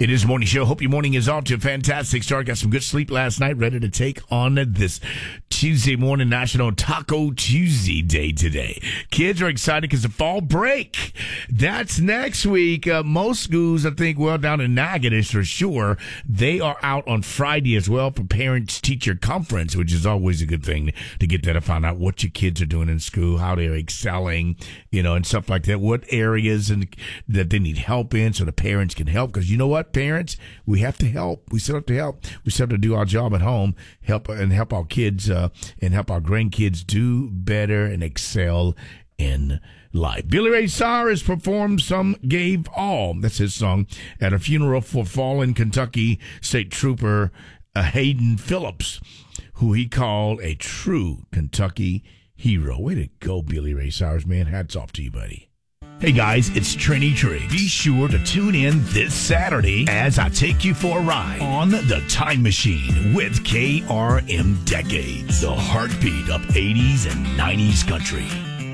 It is Morning Show. Hope your morning is off to a fantastic start. Got some good sleep last night. Ready to take on this Tuesday morning, National Taco Tuesday day today. Kids are excited because the fall break, that's next week. Most schools, I think, well, down in Natchitoches for sure, they are out on Friday as well for parents-teacher conference, which is always a good thing to get there to find out what your kids are doing in school, how they're excelling, and stuff like that, what areas that they need help in so the parents can help. Because you know what, parents, we have to help. We still have to help. We still have to do our job at home, help our kids and help our grandkids do better and excel in life. Billy Ray Cyrus performed Some Gave All. That's his song at a funeral for fallen Kentucky State Trooper Hayden Phillips, who he called a true Kentucky hero. Way to go, Billy Ray Cyrus, man. Hats off to you, buddy. Hey guys, it's Trini Triggs. Be sure to tune in this Saturday as I take you for a ride on the Time Machine with KRM Decades, the heartbeat of 80s and 90s country.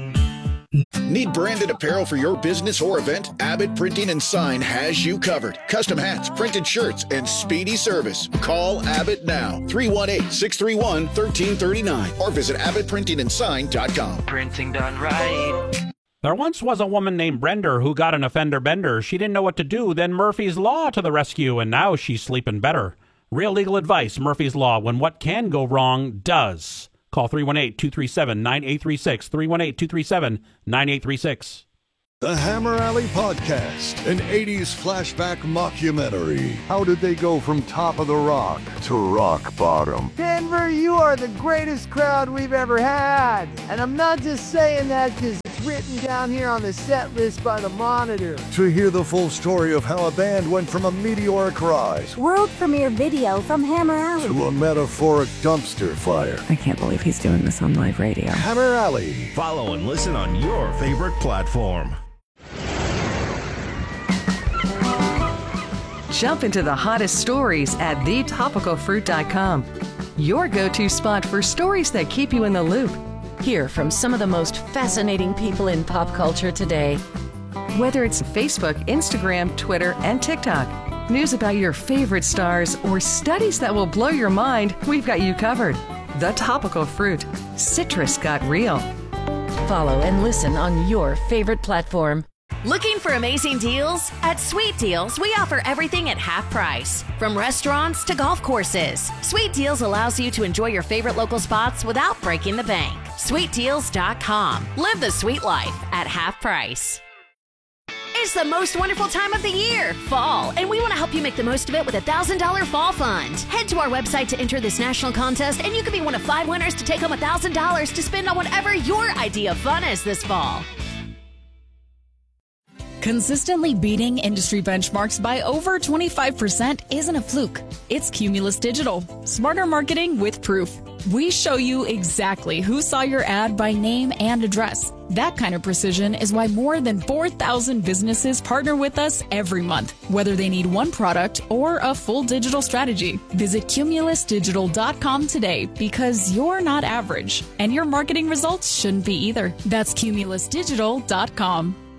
Need branded apparel for your business or event? Abbott Printing and Sign has you covered. Custom hats, printed shirts, and speedy service. Call Abbott now, 318-631-1339, or visit abbottprintingandsign.com. Printing done right. There once was a woman named Brenda who got an offender bender. She didn't know what to do. Then Murphy's Law to the rescue, and now she's sleeping better. Real legal advice, Murphy's Law, when what can go wrong does. Call 318-237-9836, 318-237-9836. The Hammer Alley Podcast, an 80s flashback mockumentary. How did they go from top of the rock to rock bottom? Denver, you are the greatest crowd we've ever had. And I'm not just saying that because it's written down here on the set list by the Monitor. To hear the full story of how a band went from a meteoric rise, world premiere video from Hammer Alley, to a metaphoric dumpster fire. I can't believe he's doing this on live radio. Hammer Alley. Follow and listen on your favorite platform. Jump into the hottest stories at thetopicalfruit.com. Your go-to spot for stories that keep you in the loop. Hear from some of the most fascinating people in pop culture today. Whether it's Facebook, Instagram, Twitter, and TikTok, news about your favorite stars, or studies that will blow your mind, we've got you covered. The Topical Fruit. Citrus got real. Follow and listen on your favorite platform. Looking for amazing deals? At Sweet Deals, we offer everything at half price. From restaurants to golf courses, Sweet Deals allows you to enjoy your favorite local spots without breaking the bank. SweetDeals.com. Live the sweet life at half price. It's the most wonderful time of the year, fall, and we want to help you make the most of it with a $1,000 fall fund. Head to our website to enter this national contest, and you could be one of 5 winners to take home $1,000 to spend on whatever your idea of fun is this fall. Consistently beating industry benchmarks by over 25% isn't a fluke. It's Cumulus Digital. Smarter marketing with proof. We show you exactly who saw your ad by name and address. That kind of precision is why more than 4,000 businesses partner with us every month, whether they need one product or a full digital strategy. Visit cumulusdigital.com today because you're not average, and your marketing results shouldn't be either. That's cumulusdigital.com.